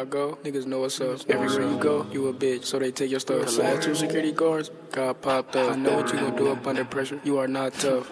I go, niggas know what's up. Everywhere you go, you a bitch, so they take your stuff. Last 2 security guards, God popped up. I know what you gon' do up under pressure. You are not tough.